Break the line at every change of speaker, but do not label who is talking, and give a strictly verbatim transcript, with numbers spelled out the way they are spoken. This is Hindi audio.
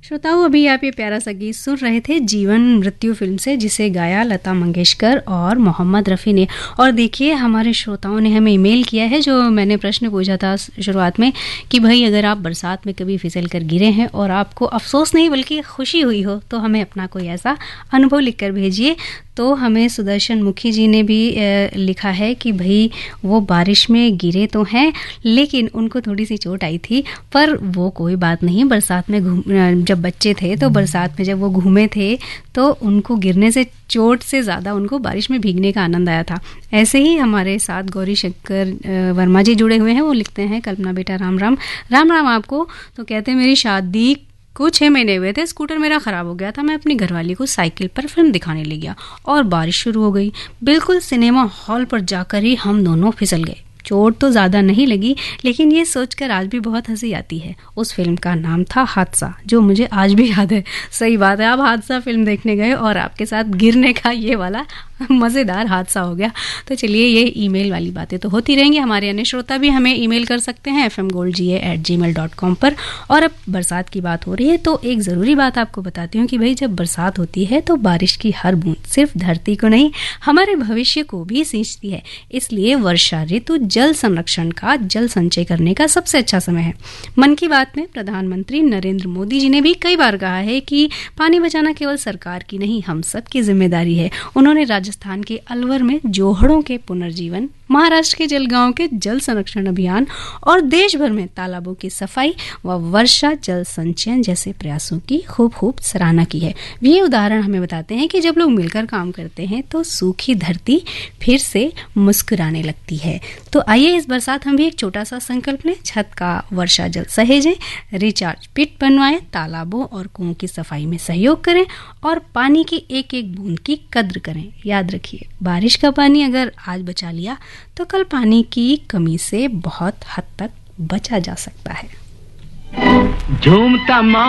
श्रोताओं, अभी आप ये प्यारा सा गीत सुन रहे थे जीवन मृत्यु फिल्म से, जिसे गाया लता मंगेशकर और मोहम्मद रफ़ी ने। और देखिए, हमारे श्रोताओं ने हमें ईमेल किया है, जो मैंने प्रश्न पूछा था शुरुआत में कि भाई अगर आप बरसात में कभी फिसल कर गिरे हैं और आपको अफसोस नहीं बल्कि खुशी हुई हो तो हमें अपना कोई ऐसा अनुभव लिख कर भेजिए। तो हमें सुदर्शन मुखी जी ने भी ए, लिखा है कि भाई वो बारिश में गिरे तो हैं लेकिन उनको थोड़ी सी चोट आई थी, पर वो कोई बात नहीं। बरसात में घूम जब बच्चे थे तो बरसात में जब वो घूमे थे तो उनको गिरने से चोट से ज़्यादा उनको बारिश में भीगने का आनंद आया था। ऐसे ही हमारे साथ गौरी शंकर वर्मा जी जुड़े हुए हैं। वो लिखते हैं, कल्पना बेटा राम राम राम राम आपको। तो कहते हैं, मेरी शादी कुछ छः महीने हुए थे, स्कूटर मेरा ख़राब हो गया था। मैं अपनी घरवाली को साइकिल पर फिल्म दिखाने ले गया और बारिश शुरू हो गई। बिल्कुल सिनेमा हॉल पर जाकर ही हम दोनों फिसल गए। चोट तो ज़्यादा नहीं लगी, लेकिन ये सोचकर आज भी बहुत हंसी आती है। उस फिल्म का नाम था हादसा, जो मुझे आज भी याद है। सही बात है, आप हादसा फिल्म देखने गए और आपके साथ गिरने का ये वाला मज़ेदार हादसा हो गया। तो चलिए, ये ईमेल वाली बातें तो होती रहेंगी। हमारे अन्य श्रोता भी हमें ईमेल कर सकते हैं एफ एम गोल्ड जी ए एट जी मेल डॉट कॉम पर। और अब बरसात की बात हो रही है तो एक ज़रूरी बात आपको बताती हूँ कि भाई जब बरसात होती है तो बारिश की हर बूंद सिर्फ धरती को नहीं, हमारे भविष्य को भी सींचती है। इसलिए वर्षा ऋतु जल संरक्षण का, जल संचय करने का सबसे अच्छा समय है। मन की बात में प्रधानमंत्री नरेंद्र मोदी जी ने भी कई बार कहा है कि पानी बचाना केवल सरकार की नहीं, हम सब की जिम्मेदारी है। उन्होंने राजस्थान के अलवर में जोहड़ों के पुनर्जीवन, महाराष्ट्र के जलगांव के जल संरक्षण अभियान और देश भर में तालाबों की सफाई व वर्षा जल संचयन जैसे प्रयासों की खूब खूब सराहना की है। ये उदाहरण हमें बताते हैं कि जब लोग मिलकर काम करते हैं तो सूखी धरती फिर से मुस्कुराने लगती है। तो आइए इस बरसात हम भी एक छोटा सा संकल्प लें, छत का वर्षा जल सहेजें, रिचार्ज पिट बनवाएं, तालाबों और कुओं की सफाई में सहयोग करें और पानी की एक एक बूंद की कद्र करें। याद रखिए, बारिश का पानी अगर आज बचा लिया तो कल पानी की कमी से बहुत हद तक बचा जा सकता है। झूमता